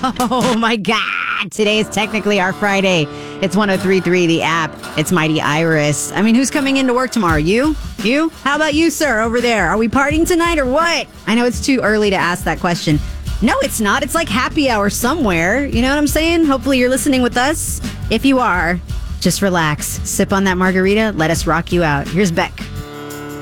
Oh my God. Today is technically our Friday. It's 103.3, the app. It's Mighty Iris. I mean, who's coming into work tomorrow? You? You? How about you, sir, over there? Are we partying tonight or what? I know it's too early to ask that question. No, it's not. It's like happy hour somewhere. You know what I'm saying? Hopefully you're listening with us. If you are, just relax. Sip on that margarita. Let us rock you out. Here's Beck.